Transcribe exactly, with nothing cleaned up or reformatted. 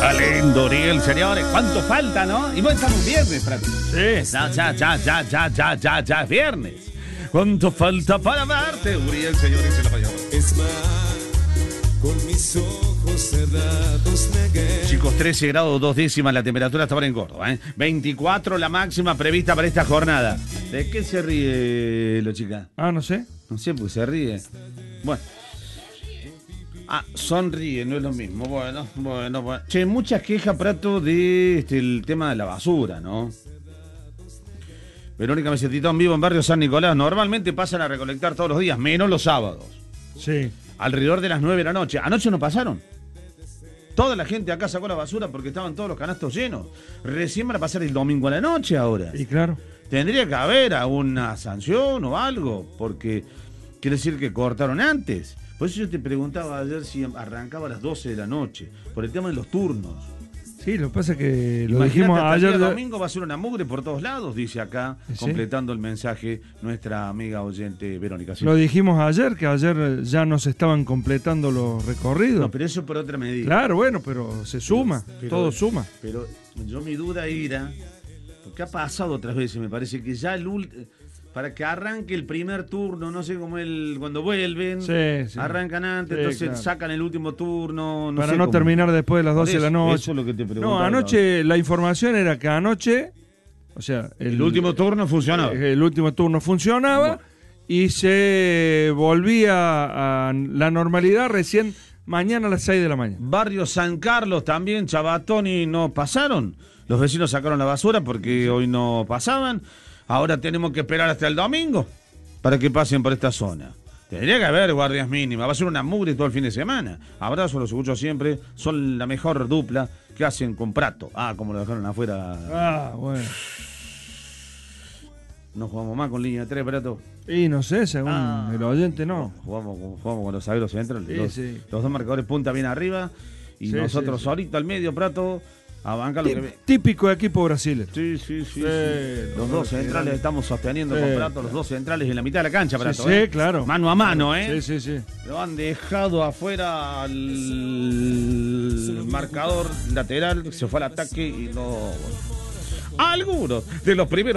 Está lindo, Uriel, señores. ¿Cuánto falta, no? Y bueno, estamos viernes, Prato. Sí. Ya, ya, ya, ya, ya, ya, ya, ya, es viernes. ¿Cuánto falta para verte, Uriel, señores? Se la falló. Es más, con mis ojos cerrados negué. Chicos, trece grados, dos décimas la temperatura hasta ahora en Córdoba, ¿eh? veinticuatro la máxima prevista para esta jornada. ¿De qué se ríe, lo chica? Ah, no sé. No sé, pues se ríe. Bueno. Ah, sonríe, no es lo mismo. Bueno, bueno, bueno. Che, muchas quejas, Prato, de este, el tema de la basura, ¿no? Verónica Mesetita en vivo en Barrio San Nicolás. Normalmente pasan a recolectar todos los días, menos los sábados. Sí. Alrededor de las nueve de la noche. Anoche no pasaron. Toda la gente acá sacó la basura porque estaban todos los canastos llenos. Recién van a pasar el domingo a la noche ahora. Y claro. Tendría que haber alguna sanción o algo, porque quiere decir que cortaron antes. Por eso yo te preguntaba ayer si arrancaba a las doce de la noche, por el tema de los turnos. Sí, lo que pasa es que lo Imagínate, dijimos hasta el ayer. día domingo va a ser una mugre por todos lados, dice acá, ¿Sí? completando el mensaje nuestra amiga oyente Verónica. ¿Sí? Lo dijimos ayer, que ayer ya no se estaban completando los recorridos. No, pero eso por otra medida. Claro, bueno, pero se suma, Pero- todo suma. Pero yo mi duda era, porque ha pasado otras veces, me parece que ya el último, para que arranque el primer turno, no sé cómo el cuando vuelven, Sí, sí. arrancan antes, Sí, entonces claro. sacan el último turno, no Para sé no cómo. terminar después de las Por doce de la eso, noche. Eso es lo que te No, preguntaba. anoche la información era que anoche, o sea, El, último turno funcionó. el último turno funcionaba Bueno. y se volvía a la normalidad recién mañana a las seis de la mañana. Barrio San Carlos también, Chabatoni no pasaron. Los vecinos sacaron la basura porque hoy no pasaban. Ahora tenemos que esperar hasta el domingo para que pasen por esta zona. Tendría que haber guardias mínimas. Va a ser una mugre todo el fin de semana. Abrazo, los escucho siempre. Son la mejor dupla que hacen con Prato. Ah, como lo dejaron afuera. Ah, bueno. No jugamos más con línea tres, Prato. Y no sé, según Ah. el oyente, no. Jugamos, con- jugamos con los zagueros centrales. Sí, los, sí. los dos marcadores punta bien arriba. Y Sí, nosotros sí, sí. ahorita al medio, Prato, a bancar lo que Tí- ve. Típico equipo brasileño. Sí, sí, sí. Sí, sí. Los no, dos no, centrales sí. estamos sosteniendo Sí. con Prato, los dos centrales en la mitad de la cancha, Sí, Prato. sí, ¿eh? claro. Mano a mano, ¿eh? Sí, sí, sí. Lo han dejado afuera al marcador lateral, se fue al ataque y no. Algunos de los primeros